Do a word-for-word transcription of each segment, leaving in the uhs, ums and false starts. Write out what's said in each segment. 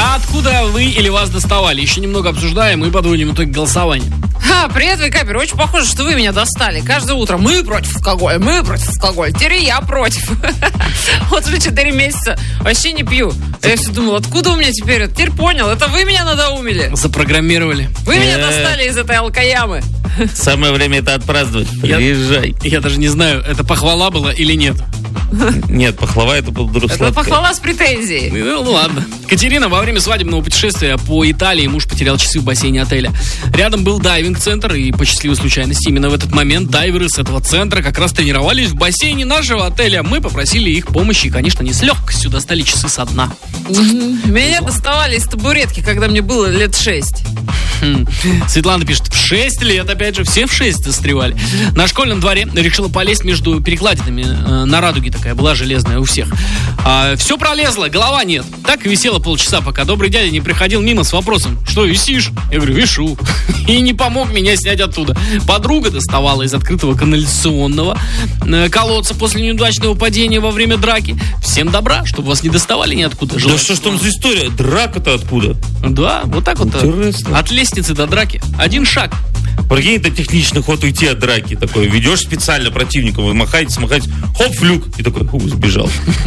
А откуда вы или вас доставали? Еще немного обсуждаем и подводим итоги голосования. А, привет, Вейкапер. Очень похоже, что вы меня достали. Каждое утро мы против алкоголя, мы против алкоголя. Теперь и я против. Вот уже четыре месяца вообще не пью. Я все думал, откуда у меня теперь? Теперь понял, это вы меня надоумили. Запрограммировали. Вы меня достали из этой алкоямы. Самое время это отпраздновать. Приезжай. Я, я даже не знаю, это похвала была или нет. Нет, похвала это был друг Это похвала с претензией. Ну, ну ладно. Катерина, во время свадебного путешествия по Италии муж потерял часы в бассейне отеля. Рядом был дайвинг-центр, и по счастливой случайности именно в этот момент дайверы с этого центра как раз тренировались в бассейне нашего отеля. Мы попросили их помощи, и, конечно, не с легкостью достали часы со дна. Меня доставали из табуретки, когда мне было лет шесть. Светлана пишет, в шесть лет, опять же, все в шесть застревали. На школьном дворе решила полезть между перекладинами. э, На радуге такая была железная у всех. а, Все пролезло, голова нет. Так и висела полчаса, пока добрый дядя не приходил мимо с вопросом: что, висишь? Я говорю, вишу. И не помог меня снять оттуда. Подруга доставала из открытого канализационного э, колодца после неудачного падения во время драки. Всем добра, чтобы вас не доставали ниоткуда. Да что ж там за история? Драка-то откуда? Да, вот так вот. Интересно. От лестницы до драки один шаг. Прикинь, это техничный ход уйти от драки. Такой, ведешь специально противника, вы махаете, смахаете, хоп, флюк, и такой, фу, сбежал.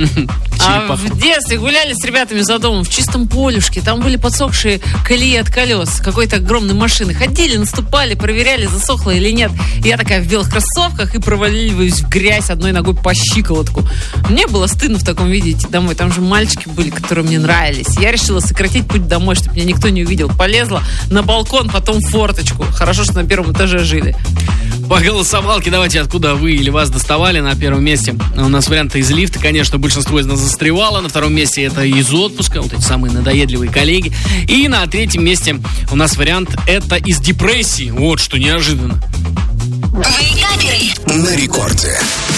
А в детстве гуляли с ребятами за домом в чистом полюшке. Там были подсохшие колеи от колес какой-то огромной машины. Ходили, наступали, проверяли, засохло или нет. И я такая в белых кроссовках и проваливаюсь в грязь одной ногой по щиколотку. Мне было стыдно в таком виде идти домой. Там же мальчики были, которые мне нравились. Я решила сократить путь домой, чтобы меня никто не увидел. Полезла на балкон, потом в форточку. Хорошо, что на первом этаже жили. По голосовалке давайте, откуда вы или вас доставали на первом месте. У нас варианты из лифта, конечно, большинство из нас застревало. На втором месте это из отпуска, вот эти самые надоедливые коллеги. И на третьем месте у нас вариант это из депрессии. Вот что неожиданно. Вейкаперы на рекорде.